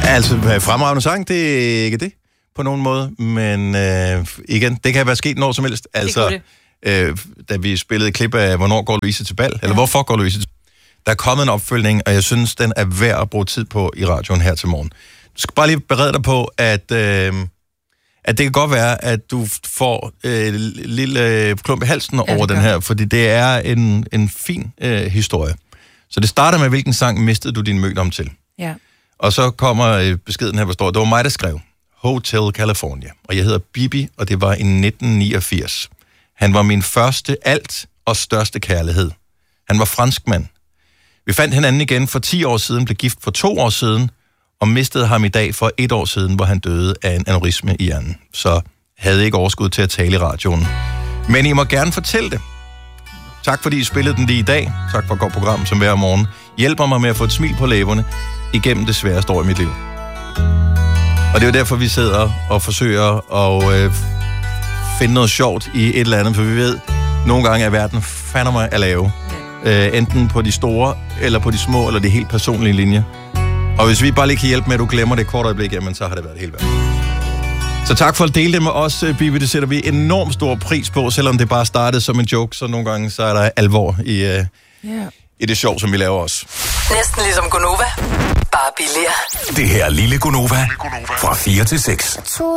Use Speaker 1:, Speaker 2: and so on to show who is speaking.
Speaker 1: Altså, fremragende sang, det er ikke det på nogen måde, men igen, det kan være sket når som helst. Altså, da vi spillede et klip af, hvornår går Louise til bal, eller hvorfor går Louise til bal, der er kommet en opfølgning, og jeg synes, den er værd at bruge tid på i radioen her til morgen. Du skal bare lige berede dig på, at det kan godt være, at du får en lille klump i halsen over den her, fordi det er en fin historie. Så det starter med, hvilken sang mistede du din mødom til?
Speaker 2: Ja.
Speaker 1: Og så kommer beskeden her, hvor står, det var mig, der skrev Hotel California, og jeg hedder Bibi, og det var i 1989. Han var min første alt og største kærlighed. Han var franskmand. Vi fandt hinanden igen for 10 år siden, blev gift for 2 år siden, og mistede ham i dag for 1 år siden, hvor han døde af en aneurisme i hjernen. Så havde ikke overskud til at tale i radioen. Men I må gerne fortælle det. Tak fordi I spillede den lige i dag. Tak for et godt program som hver morgen. Hjælper mig med at få et smil på læberne igennem det sværeste år i mit liv. Og det er jo derfor, vi sidder og forsøger at finde noget sjovt i et eller andet, for vi ved, nogle gange er verden fandme at lave. Enten på de store, eller på de små, eller de helt personlige linjer. Og hvis vi bare lige kan hjælpe med, at du glemmer det et kort øjeblik, jamen så har det været det hele værd. Så tak for at dele det med os, Bibi. Det sætter vi enormt stor pris på, selvom det bare startede som en joke, så nogle gange så er der alvor i det sjov, som vi laver også.
Speaker 3: Næsten ligesom Gonova, bare billigere.
Speaker 4: Det her lille Gonova fra 4 til 6.